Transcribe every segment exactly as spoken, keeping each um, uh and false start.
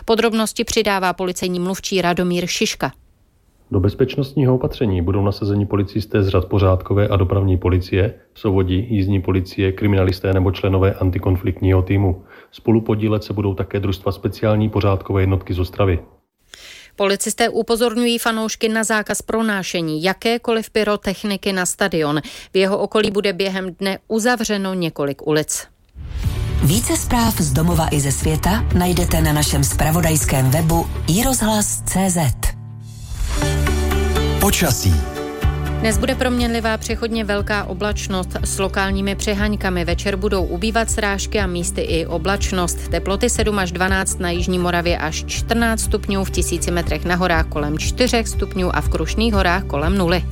Podrobnosti přidává policejní mluvčí Radomír Šiška. Do bezpečnostního opatření budou nasazeni policisté z řad pořádkové a dopravní policie, sovodí, jízdní policie, kriminalisté nebo členové antikonfliktního týmu. Spolupodílet se budou také družstva speciální pořádkové jednotky z Ostravy. Policisté upozorňují fanoušky na zákaz pronášení jakékoliv pyrotechniky na stadion. V jeho okolí bude během dne uzavřeno několik ulic. Více zpráv z domova i ze světa najdete na našem zpravodajském webu i rozhlas tečka cé zet. Počasí. Dnes bude proměnlivá přechodně velká oblačnost s lokálními přeháňkami. Večer budou ubývat srážky a místy i oblačnost. Teploty sedm až dvanáct na jižní Moravě až čtrnáct stupňů, v tisíci metrech na horách kolem čtyři stupňů a v Krušných horách kolem nuly.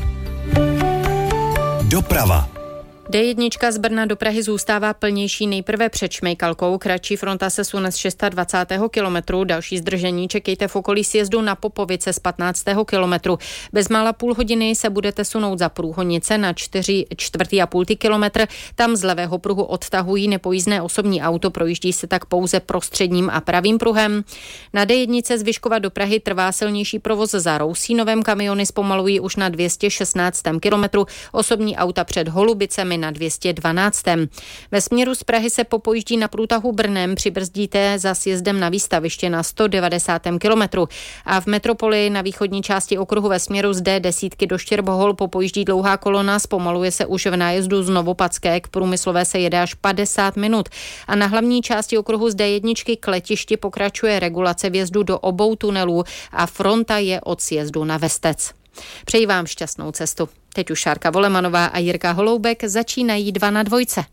Doprava. dé jedna z Brna do Prahy zůstává plnější nejprve před Šmejkalkou. Kratší fronta se sune z dvacátého šestého kilometru. Další zdržení čekejte v okolí sjezdu na Popovice z patnáctého kilometru. Bezmála půl hodiny se budete sunout za Průhonice na čtyři čtvrtý a půl kilometr. Tam z levého pruhu odtahují nepojízdné osobní auto, projíždí se tak pouze prostředním a pravým pruhem. Na dé jedna z Vyškova do Prahy trvá silnější provoz za Rousínovem. Kamiony zpomalují už na dvě stě šestnáctém kilometru. Osobní auta před Holubicemi na dvě stě dvanáctém. Ve směru z Prahy se popojíždí na průtahu Brnem, přibrzdíte za sjezdem na Výstaviště na sto devadesátém kilometru. A v metropoli na východní části okruhu ve směru z dé deset do Štěrbohol popojíždí dlouhá kolona, zpomaluje se už v nájezdu z Novopadské, k Průmyslové se jede až padesát minut. A na hlavní části okruhu z dé jedna k Letišti pokračuje regulace vjezdu do obou tunelů a fronta je od sjezdu na Vestec. Přeji vám šťastnou cestu. Teď už Šárka Volemanová a Jirka Holoubek začínají dva na dvojce.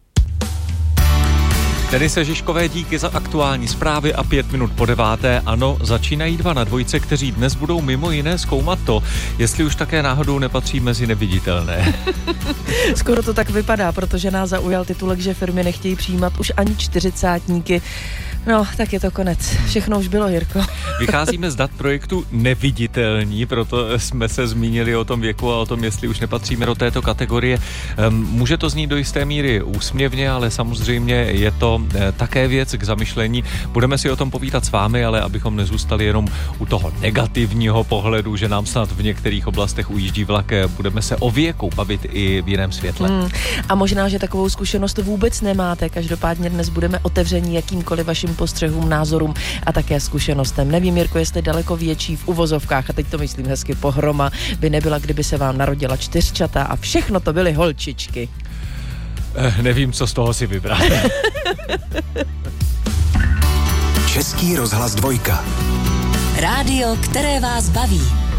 Denise Žižkové, díky za aktuální zprávy a pět minut po deváté. Ano, začínají dva na dvojce, kteří dnes budou mimo jiné zkoumat to, jestli už také náhodou nepatří mezi neviditelné. Skoro to tak vypadá, protože nás zaujal titulek, že firmy nechtějí přijímat už ani čtyřicátníky. No, tak je to konec. Všechno už bylo, Jirko. Vycházíme z dat projektu Neviditelní, proto jsme se zmínili o tom věku a o tom, jestli už nepatříme do této kategorie. Může to znít do jisté míry úsměvně, ale samozřejmě je to také věc k zamyšlení. Budeme si o tom povídat s vámi, ale abychom nezůstali jenom u toho negativního pohledu, že nám snad v některých oblastech ujíždí vlak, budeme se o věku bavit i v jiném světle. Hmm. A možná, že takovou zkušenost vůbec nemáte. Každopádně dnes budeme otevření jakýmkoliv vašim postřehům, názorům a také zkušenostem. Nevím, Jirko, jestli daleko větší v uvozovkách, a teď to myslím hezky pohroma, by nebyla, kdyby se vám narodila čtyřčata a všechno to byly holčičky. Eh, nevím, co z toho si vybrat. Český rozhlas dvojka. Rádio, které vás baví.